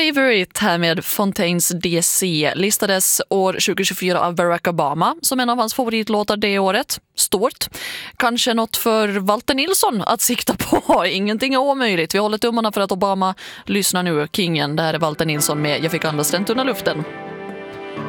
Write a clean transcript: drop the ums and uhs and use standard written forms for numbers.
Favorite här med Fontaines DC listades år 2024 av Barack Obama som en av hans favoritlåtar det året. Stort. Kanske något för Walter Nilsson att sikta på. Ingenting är omöjligt. Vi håller tummarna för att Obama lyssnar nu. Kingen, det här är Walter Nilsson med Jag fick andas den tunna luften.